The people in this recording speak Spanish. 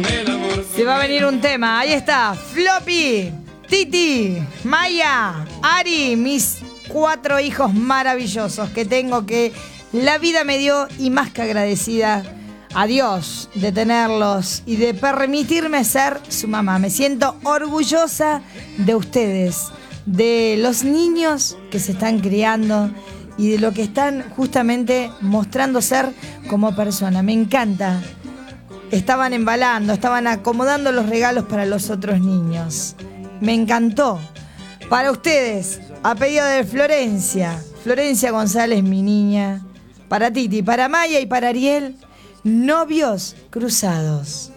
Se va a venir un tema. Ahí está. Floppy, Titi, Maya, Ari, mis 4 hijos maravillosos que tengo, que la vida me dio, y más que agradecida a Dios de tenerlos y de permitirme ser su mamá. Me siento orgullosa de ustedes, de los niños que se están criando y de lo que están justamente mostrando ser como persona. Me encanta. Estaban embalando, estaban acomodando los regalos para los otros niños. Me encantó. Para ustedes, a pedido de Florencia González, mi niña. Para Titi, para Maya y para Ariel, novios cruzados.